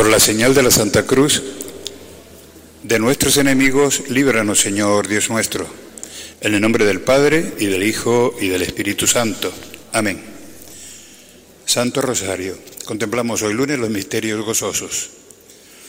Por la señal de la Santa Cruz, de nuestros enemigos, líbranos, Señor Dios nuestro. En el nombre del Padre, y del Hijo, y del Espíritu Santo. Amén. Santo Rosario. Contemplamos hoy lunes los misterios gozosos.